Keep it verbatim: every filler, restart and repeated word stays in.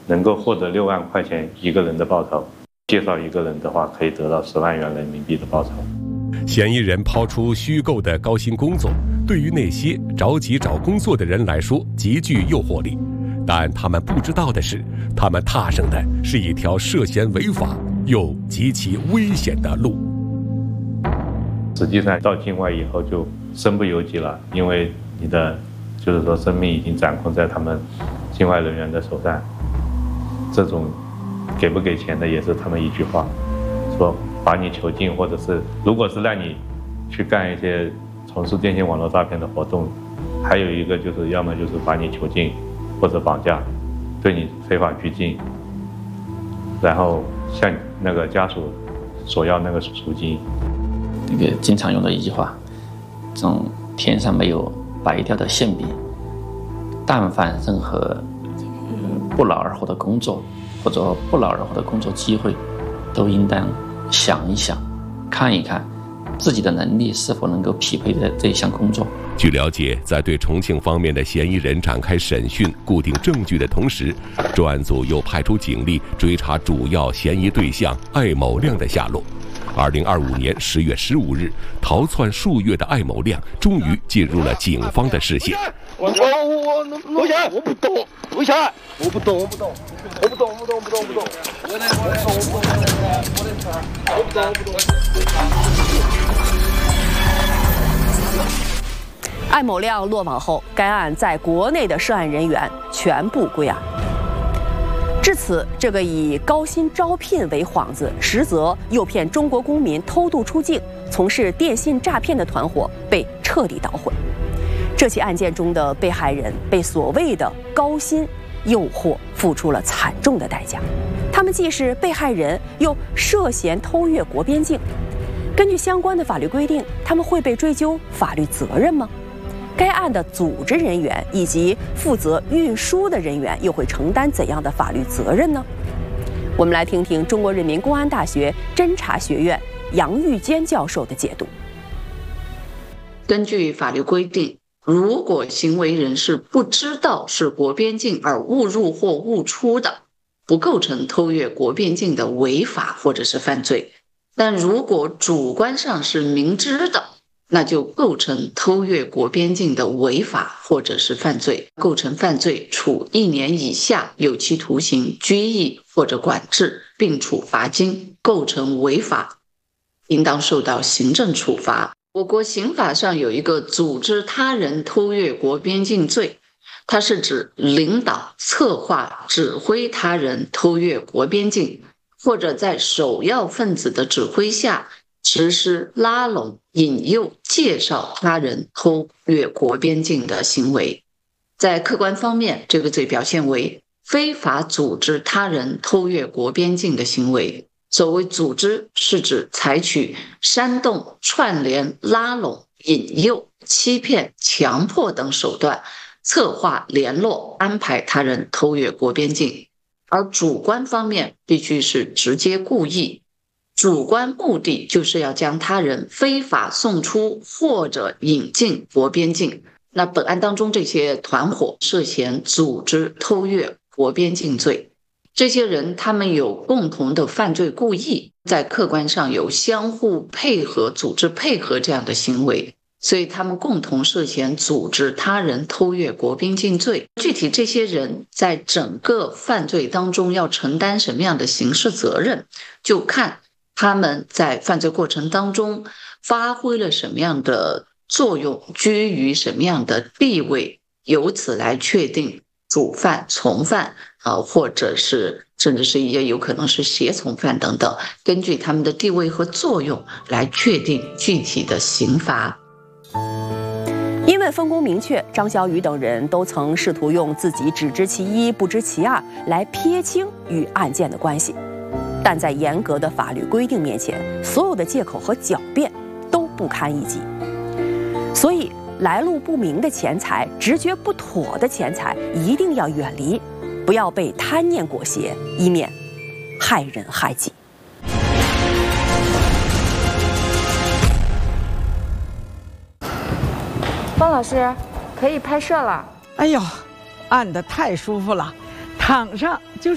能够获得六万块钱一个人的报酬，介绍一个人的话可以得到十万元人民币的报酬。 嫌疑人抛出虚构的高薪工作，对于那些着急找工作的人来说极具诱惑力，但他们不知道的是，他们踏上的是一条涉嫌违法又极其危险的路。 实际上到境外以后就身不由己了，因为你的就是说生命已经掌控在他们境外人员的手上。这种给不给钱的也是他们一句话，说把你囚禁，或者是如果是让你去干一些从事电信网络诈骗的活动，还有一个就是要么就是把你囚禁或者绑架，对你非法拘禁，然后向那个家属索要那个赎金。 这个经常用的一句话，这种天上没有白掉的馅饼，但凡任何不劳而获的工作或者不劳而获的工作机会，都应当想一想，看一看自己的能力是否能够匹配的这一项工作。 据了解，在对重庆方面的嫌疑人展开审讯、固定证据的同时，专案组又派出警力追查主要嫌疑对象艾某亮的下落。二零二五年十月十五日，逃窜数月的艾某亮终于进入了警方的视线。 我我我下来，我不懂，我下来，我不懂，我不懂，我不懂，我不懂，不懂，不懂，我来，我来，我不懂，我来，我来查，我不懂，我不懂。 艾某亮落网后，该案在国内的涉案人员全部归案。至此，这个以高薪招聘为幌子，实则诱骗中国公民偷渡出境、从事电信诈骗的团伙被彻底捣毁。这起案件中的被害人被所谓的高薪诱惑付出了惨重的代价，他们既是被害人，又涉嫌偷越国边境。根据相关的法律规定，他们会被追究法律责任吗？该案的组织人员以及负责运输的人员又会承担怎样的法律责任呢？我们来听听中国人民公安大学侦查学院杨玉坚教授的解读。 根据法律规定，如果行为人是不知道是国边境而误入或误出的，不构成偷越国边境的违法或者是犯罪。但如果主观上是明知的，那就构成偷越国边境的违法或者是犯罪，构成犯罪，处一年以下有期徒刑、拘役或者管制，并处罚金；构成违法，应当受到行政处罚。我国刑法上有一个组织他人偷越国边境罪，它是指领导、策划、指挥他人偷越国边境，或者在首要分子的指挥下实施拉拢、引诱、介绍他人偷越国边境的行为。在客观方面，这个罪表现为非法组织他人偷越国边境的行为。所谓组织，是指采取煽动、串联、拉拢、引诱、欺骗、强迫等手段，策划、联络、安排他人偷越国边境。而主观方面必须是直接故意，主观目的就是要将他人非法送出或者引进国边境。那本案当中这些团伙涉嫌组织偷越国边境罪，这些人他们有共同的犯罪故意，在客观上有相互配合、组织配合这样的行为，所以他们共同涉嫌组织他人偷越国边境罪。具体这些人在整个犯罪当中要承担什么样的刑事责任，就看他们在犯罪过程当中发挥了什么样的作用，居于什么样的地位，由此来确定主犯、从犯啊，或者是甚至是也有可能是胁从犯等等，根据他们的地位和作用来确定具体的刑罚。 因为分工明确，张小雨等人都曾试图用自己只知其一不知其二来撇清与案件的关系，但在严格的法律规定面前，所有的借口和狡辩都不堪一击。所以来路不明的钱财、直觉不妥的钱财一定要远离，不要被贪念裹挟，以免害人害己。 方老师，可以拍摄了。 哎呦，按得太舒服了，躺上就